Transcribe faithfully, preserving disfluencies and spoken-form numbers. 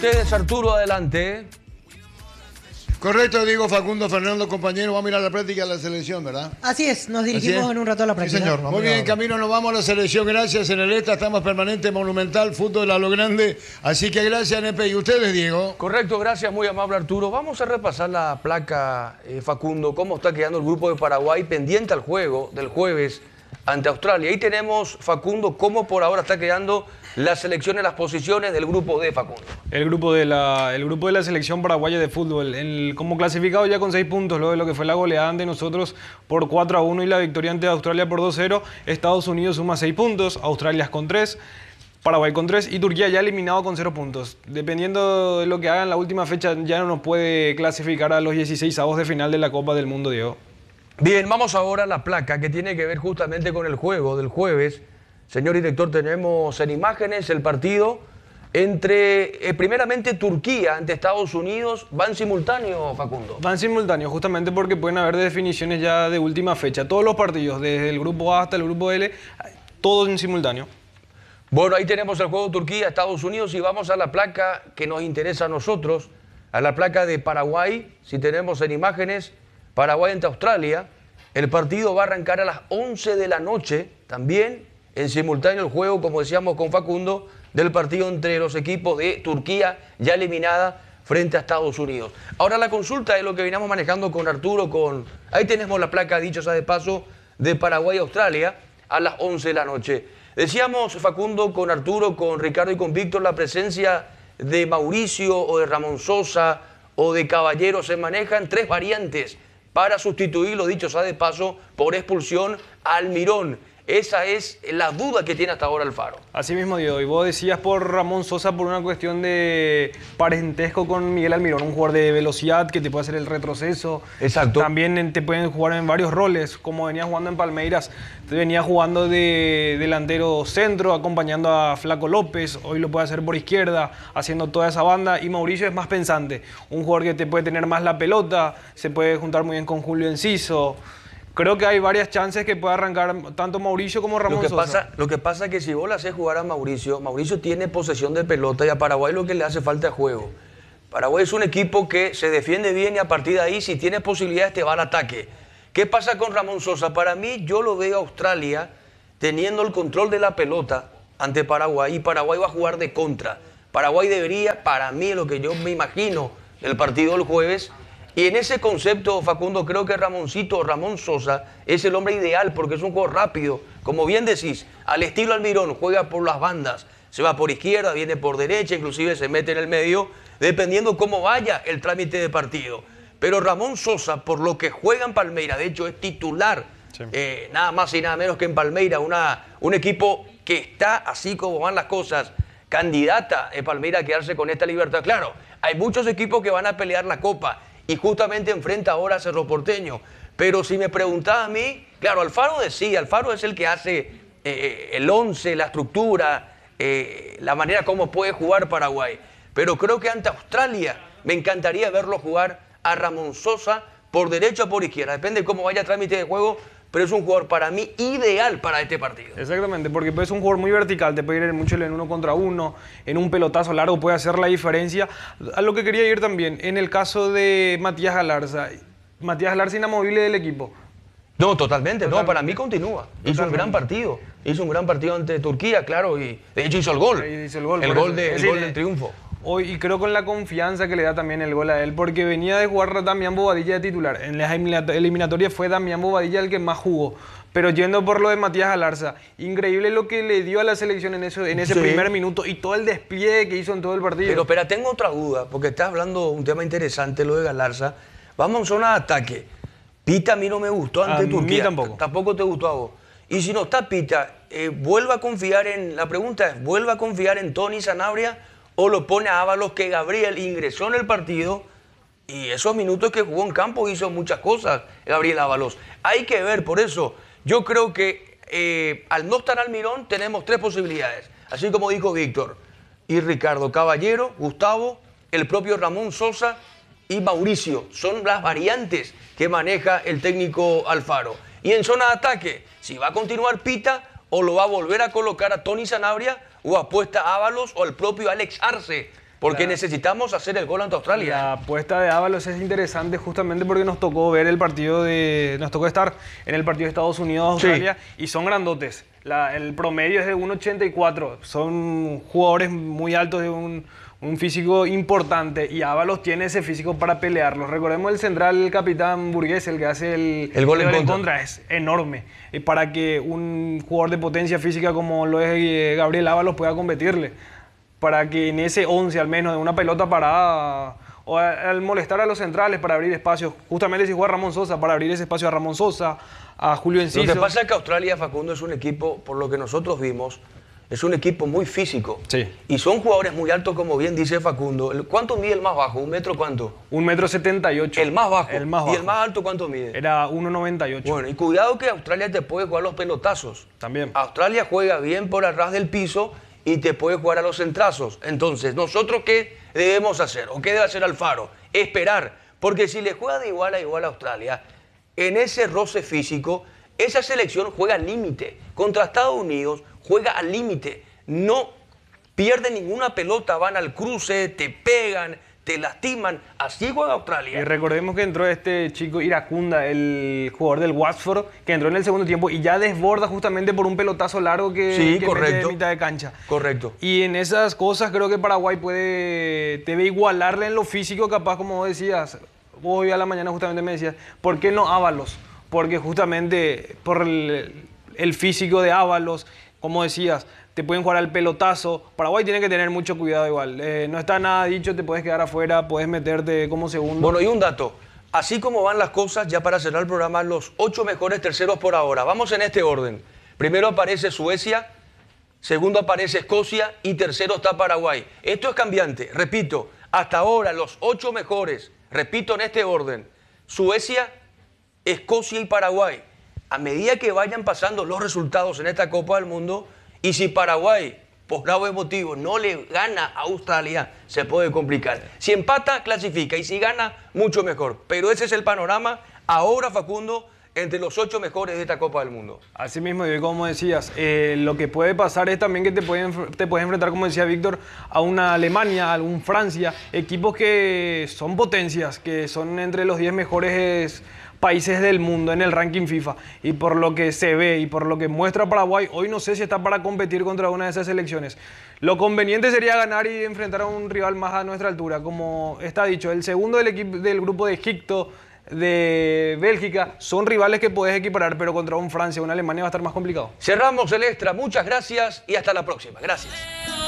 Ustedes, Arturo, adelante. Correcto, digo Facundo, Fernando, compañero, vamos a ir a la práctica de la selección, ¿verdad? Así es, nos dirigimos en un rato a la práctica. Sí, señor. Muy bien, camino nos vamos a la selección, gracias. En el ESTA estamos permanente, monumental, fútbol a lo grande. Así que gracias, Nepe. ¿Y ustedes, Diego? Correcto, gracias, muy amable, Arturo. Vamos a repasar la placa, eh, Facundo, cómo está quedando el grupo de Paraguay pendiente al juego del jueves ante Australia. Ahí tenemos, Facundo, cómo por ahora está quedando la selección en las posiciones del grupo D, Facundo. El grupo de la, el grupo de la selección paraguaya de fútbol, el, como clasificado ya con seis puntos, luego de lo que fue la goleada ante nosotros por cuatro a uno y la victoria ante Australia por dos cero. Estados Unidos suma seis puntos, Australia con tres, Paraguay con tres y Turquía ya eliminado con cero puntos. Dependiendo de lo que hagan la última fecha, ya no nos puede clasificar a los dieciséis avos de final de la Copa del Mundo, Diego. Bien, vamos ahora a la placa que tiene que ver justamente con el juego del jueves. Señor director, tenemos en imágenes el partido entre, eh, primeramente, Turquía ante Estados Unidos. ¿Va en simultáneo, Facundo? Van simultáneo, justamente porque pueden haber definiciones ya de última fecha. Todos los partidos, desde el grupo A hasta el grupo L, todos en simultáneo. Bueno, ahí tenemos el juego Turquía-Estados Unidos y vamos a la placa que nos interesa a nosotros, a la placa de Paraguay. Si tenemos en imágenes, Paraguay ante Australia. El partido va a arrancar a las once de la noche, también en simultáneo el juego, como decíamos con Facundo, del partido entre los equipos de Turquía, ya eliminada, frente a Estados Unidos. Ahora la consulta es lo que veníamos manejando con Arturo, con ahí tenemos la placa, dicho sea de paso, de Paraguay-Australia, a las once de la noche. Decíamos, Facundo, con Arturo, con Ricardo y con Víctor, la presencia de Mauricio o de Ramón Sosa o de Caballero. Se manejan tres variantes para sustituir, lo dicho sea de paso, por expulsión a Almirón. Esa es la duda que tiene hasta ahora Alfaro. Así mismo, Diego. Y vos decías por Ramón Sosa por una cuestión de parentesco con Miguel Almirón, un jugador de velocidad que te puede hacer el retroceso. Exacto. También te pueden jugar en varios roles, como venía jugando en Palmeiras. Te venía jugando de delantero centro, acompañando a Flaco López. Hoy lo puede hacer por izquierda, haciendo toda esa banda. Y Mauricio es más pensante. Un jugador que te puede tener más la pelota, se puede juntar muy bien con Julio Enciso. Creo que hay varias chances que pueda arrancar tanto Mauricio como Ramón lo que Sosa. Pasa, lo que pasa es que si vos le haces jugar a Mauricio, Mauricio tiene posesión de pelota y a Paraguay lo que le hace falta es juego. Paraguay es un equipo que se defiende bien y a partir de ahí, si tiene posibilidades, te va al ataque. ¿Qué pasa con Ramón Sosa? Para mí, yo lo veo a Australia teniendo el control de la pelota ante Paraguay y Paraguay va a jugar de contra. Paraguay debería, para mí, lo que yo me imagino del partido del jueves. Y en ese concepto, Facundo, creo que Ramoncito, Ramón Sosa, es el hombre ideal porque es un jugador rápido. Como bien decís, al estilo Almirón, juega por las bandas. Se va por izquierda, viene por derecha, inclusive se mete en el medio, dependiendo cómo vaya el trámite de partido. Pero Ramón Sosa, por lo que juega en Palmeiras, de hecho es titular, sí. eh, nada más y nada menos que en Palmeiras, una, un equipo que está, así como van las cosas, candidata en Palmeiras a quedarse con esta libertad. Claro, hay muchos equipos que van a pelear la Copa, y justamente enfrenta ahora a Cerro Porteño. Pero si me preguntaba a mí, claro, Alfaro decía, Alfaro es el que hace eh, el once, la estructura, eh, la manera como puede jugar Paraguay. Pero creo que ante Australia me encantaría verlo jugar a Ramón Sosa por derecha o por izquierda. Depende de cómo vaya el trámite de juego, pero es un jugador para mí ideal para este partido. Exactamente, porque es un jugador muy vertical, te puede ir mucho en uno contra uno, en un pelotazo largo puede hacer la diferencia. A lo que quería ir también, en el caso de Matías Galarza, Matías Galarza inamovible del equipo. No, totalmente, totalmente. No, para mí continúa. Totalmente. Hizo un gran partido, hizo un gran partido ante Turquía, claro, y de hecho hicho el gol. Hizo el gol, el gol, de, el gol del triunfo. Hoy, y creo con la confianza que le da también el gol a él, porque venía de jugar Damián Bobadilla de titular. En las eliminatorias fue Damián Bobadilla el que más jugó. Pero yendo por lo de Matías Galarza, increíble lo que le dio a la selección en, eso, en ese sí. primer minuto y todo el despliegue que hizo en todo el partido. Pero espera, tengo otra duda, porque estás hablando de un tema interesante, lo de Galarza. Vamos a zona de ataque. Pita a mí no me gustó ante a Turquía. Mí tampoco. Tampoco te gustó a vos. Y si no está Pita, eh, vuelva a confiar en, la pregunta es, ¿vuelva a confiar en Tony Sanabria o lo pone a Ábalos, que Gabriel ingresó en el partido y esos minutos que jugó en campo hizo muchas cosas Gabriel Ábalos? Hay que ver, por eso yo creo que eh, al no estar Almirón tenemos tres posibilidades, así como dijo Víctor y Ricardo: Caballero, Gustavo, el propio Ramón Sosa y Mauricio. Son las variantes que maneja el técnico Alfaro. Y en zona de ataque, si va a continuar Pita o lo va a volver a colocar a Tony Sanabria o apuesta a Ábalos o al propio Alex Arce. porque La- necesitamos hacer el gol ante Australia. La apuesta de Ábalos es interesante justamente porque nos tocó ver el partido de... Nos tocó estar en el partido de Estados Unidos-Australia y son grandotes. La- el promedio es de uno ochenta y cuatro. Son jugadores muy altos de un, un físico importante y Ábalos tiene ese físico para pelearlos. Recordemos el central, el capitán Burgués, el que hace el, El gol en contra. es enorme. Y para que un jugador de potencia física como lo es eh, Gabriel Ábalos pueda competirle. Para que en ese once al menos de una pelota parada o a- al molestar a los centrales para abrir espacios, justamente si juega Ramón Sosa, para abrir ese espacio a Ramón Sosa, a Julio Enciso. Lo que pasa es que Australia, Facundo, es un equipo, por lo que nosotros vimos, es un equipo muy físico. Sí. Y son jugadores muy altos, como bien dice Facundo. El- ¿Cuánto mide el más bajo? ¿Un metro cuánto? Un metro setenta y ocho. El más bajo. El más ¿Y bajo. el más alto cuánto mide? Era uno noventa y ocho. Bueno, y cuidado que Australia te puede jugar los pelotazos. También. Australia juega bien por atrás del piso y te puede jugar a los centrazos. Entonces, ¿nosotros qué debemos hacer? ¿O qué debe hacer Alfaro? Esperar. Porque si le juega de igual a igual a Australia, en ese roce físico, esa selección juega al límite. Contra Estados Unidos juega al límite. No pierde ninguna pelota, van al cruce, te pegan, te lastiman. Así juega Y Australia. recordemos que entró este chico Iracunda, el jugador del Watford, que entró en el segundo tiempo y ya desborda justamente por un pelotazo largo que, Sí, que correcto. mete de mitad de cancha. Correcto. Y en esas cosas creo que Paraguay puede, debe igualarle en lo físico, capaz, como vos decías. Vos hoy a la mañana justamente me decías, ¿por qué no Ábalos? Porque justamente por el, el físico de Ábalos, como decías, te pueden jugar al pelotazo. Paraguay tiene que tener mucho cuidado igual. Eh, no está nada dicho, te puedes quedar afuera, puedes meterte como segundo. Bueno, y un dato. Así como van las cosas, ya para cerrar el programa, los ocho mejores terceros por ahora. Vamos en este orden. Primero aparece Suecia, segundo aparece Escocia y tercero está Paraguay. Esto es cambiante. Repito, hasta ahora los ocho mejores, repito en este orden, Suecia, Escocia y Paraguay. A medida que vayan pasando los resultados en esta Copa del Mundo, y si Paraguay, por grave motivo, no le gana a Australia, se puede complicar. Si empata, clasifica, y si gana, mucho mejor. Pero ese es el panorama ahora, Facundo, entre los ocho mejores de esta Copa del Mundo. Así mismo, y como decías, eh, lo que puede pasar es también que te, pueden, te puedes enfrentar, como decía Víctor, a una Alemania, a un Francia, equipos que son potencias, que son entre los diez mejores países del mundo en el ranking FIFA. Y por lo que se ve y por lo que muestra Paraguay, hoy no sé si está para competir contra una de esas selecciones. Lo conveniente sería ganar y enfrentar a un rival más a nuestra altura. Como está dicho, el segundo del, equipo, del grupo de Egipto, de Bélgica, son rivales que puedes equiparar, pero contra un Francia o una Alemania va a estar más complicado. Cerramos el extra. Muchas gracias y hasta la próxima. Gracias.